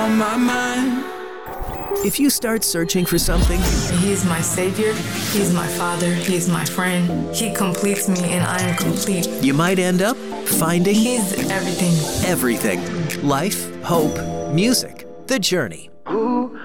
on my mind. If you start searching for something, He's my savior, he's my father, he's my friend. He completes me and I am complete. you might end up finding He's everything. everything. Life, hope, music, the journey. Ooh,